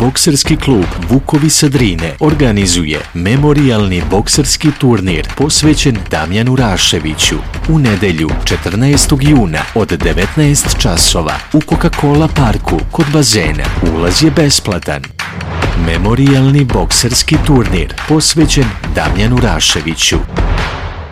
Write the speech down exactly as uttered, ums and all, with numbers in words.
bokserski klub Vukovi sa Drine organizuje memorijalni bokserski turnir posvećen Damjanu Raševiću u nedelju četrnaestog juna od devetnaest časova u Coca-Cola parku kod bazena. Ulaz je besplatan. Memorijalni bokserski turnir posvećen Damjanu Raševiću.